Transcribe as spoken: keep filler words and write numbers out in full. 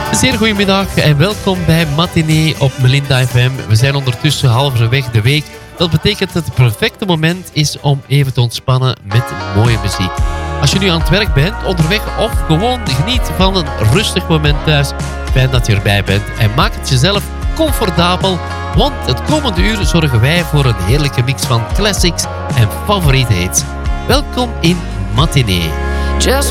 Zeer goedemiddag en welkom bij Matinee op Melinda F M. We zijn ondertussen halverwege de week. Dat betekent dat het perfecte moment is om even te ontspannen met mooie muziek. Als je nu aan het werk bent, onderweg of gewoon geniet van een rustig moment thuis, fijn dat je erbij bent. En maak het jezelf comfortabel, want het komende uur zorgen wij voor een heerlijke mix van classics en favoriete hits. Welkom in Matinee. Just